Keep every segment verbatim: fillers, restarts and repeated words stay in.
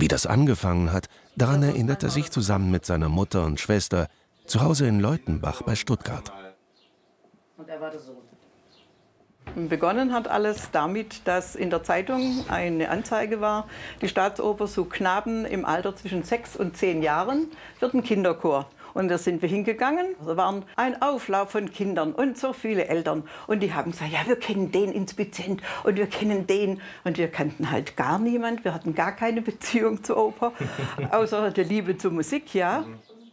das angefangen hat, daran erinnert er sich zusammen mit seiner Mutter und Schwester zu Hause in Leutenbach bei Stuttgart. Und er war der Sohn. Begonnen hat alles damit, dass in der Zeitung eine Anzeige war, die Staatsoper sucht Knaben im Alter zwischen sechs und zehn Jahren für den Kinderchor. Und da sind wir hingegangen. Da waren ein Auflauf von Kindern und so viele Eltern. Und die haben gesagt, ja, wir kennen den Inspizient und wir kennen den. Und wir kannten halt gar niemand. Wir hatten gar keine Beziehung zur Oper, außer der Liebe zur Musik, ja.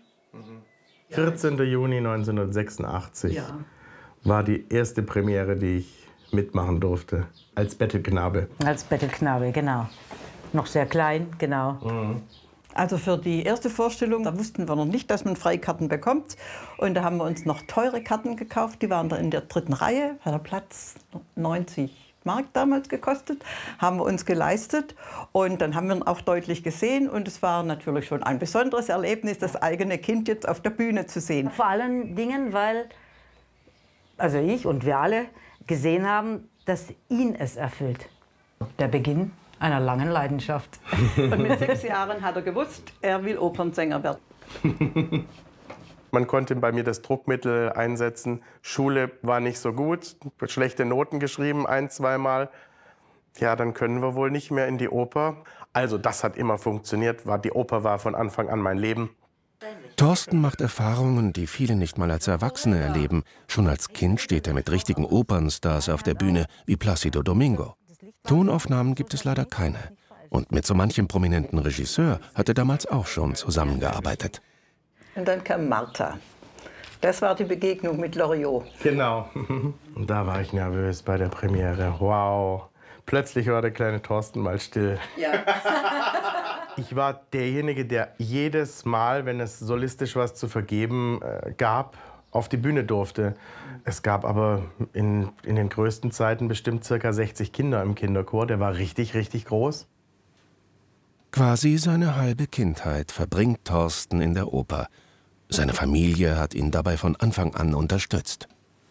vierzehnten Juni neunzehnhundertsechsundachtzig Ja. war die erste Premiere, die ich mitmachen durfte, als Bettelknabe. Als Bettelknabe, genau. Noch sehr klein, genau. Mhm. Also für die erste Vorstellung, da wussten wir noch nicht, dass man Freikarten bekommt. Und da haben wir uns noch teure Karten gekauft. Die waren da in der dritten Reihe, hat der Platz neunzig Mark damals gekostet, haben wir uns geleistet. Und dann haben wir ihn auch deutlich gesehen. Und es war natürlich schon ein besonderes Erlebnis, das eigene Kind jetzt auf der Bühne zu sehen. Vor allen Dingen, weil, also ich und wir alle, gesehen haben, dass ihn es erfüllt. Der Beginn einer langen Leidenschaft. Und mit sechs Jahren hat er gewusst, er will Opernsänger werden. Man konnte bei mir das Druckmittel einsetzen. Schule war nicht so gut, schlechte Noten geschrieben ein-, zweimal. Ja, dann können wir wohl nicht mehr in die Oper. Also das hat immer funktioniert. Die Oper war von Anfang an mein Leben. Thorsten macht Erfahrungen, die viele nicht mal als Erwachsene erleben. Schon als Kind steht er mit richtigen Opernstars auf der Bühne, wie Plácido Domingo. Tonaufnahmen gibt es leider keine. Und mit so manchem prominenten Regisseur hat er damals auch schon zusammengearbeitet. Und dann kam Martha. Das war die Begegnung mit Loriot. Genau. Und da war ich nervös bei der Premiere. Wow. Plötzlich war der kleine Thorsten mal still. Ja. Ich war derjenige, der jedes Mal, wenn es solistisch was zu vergeben äh, gab, auf die Bühne durfte. Es gab aber in, in den größten Zeiten bestimmt circa sechzig Kinder im Kinderchor. Der war richtig, richtig groß. Quasi seine halbe Kindheit verbringt Thorsten in der Oper. Seine Familie hat ihn dabei von Anfang an unterstützt.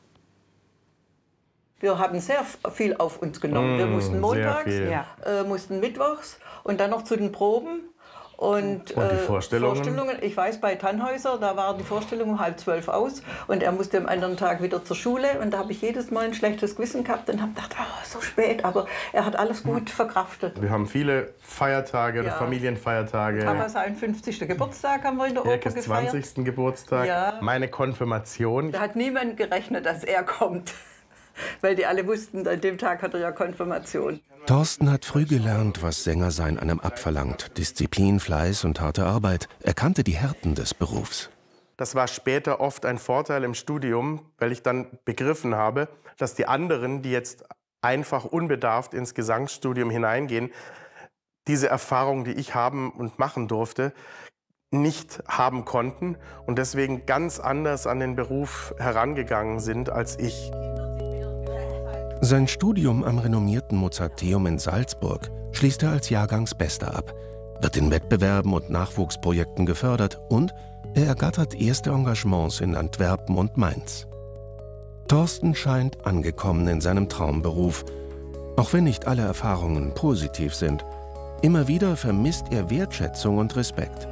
Wir haben sehr viel auf uns genommen. Wir mussten montags, Ja. äh, mussten mittwochs und dann noch zu den Proben. Und, Und die äh, Vorstellungen? Vorstellungen? Ich weiß, bei Tannhäuser, da war die Vorstellung um halb zwölf aus und er musste am anderen Tag wieder zur Schule. Und da habe ich jedes Mal ein schlechtes Gewissen gehabt und habe gedacht, oh, so spät. Aber er hat alles gut verkraftet. Wir haben viele Feiertage oder Ja. Familienfeiertage. Papa seinen fünfzigsten Geburtstag haben wir in der Oper Erkes gefeiert. zwanzigsten Geburtstag. Ja. Meine Konfirmation. Da hat niemand gerechnet, dass er kommt. Weil die alle wussten, an dem Tag hat er ja Konfirmation. Thorsten hat früh gelernt, was Sängersein einem abverlangt. Disziplin, Fleiß und harte Arbeit. Er kannte die Härten des Berufs. Das war später oft ein Vorteil im Studium, weil ich dann begriffen habe, dass die anderen, die jetzt einfach unbedarft ins Gesangsstudium hineingehen, diese Erfahrung, die ich haben und machen durfte, nicht haben konnten und deswegen ganz anders an den Beruf herangegangen sind als ich. Sein Studium am renommierten Mozarteum in Salzburg schließt er als Jahrgangsbester ab, wird in Wettbewerben und Nachwuchsprojekten gefördert und er ergattert erste Engagements in Antwerpen und Mainz. Thorsten scheint angekommen in seinem Traumberuf, auch wenn nicht alle Erfahrungen positiv sind. Immer wieder vermisst er Wertschätzung und Respekt.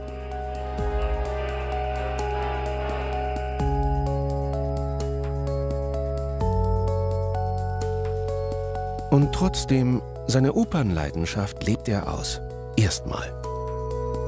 Und trotzdem, seine Opernleidenschaft lebt er aus. Erstmal.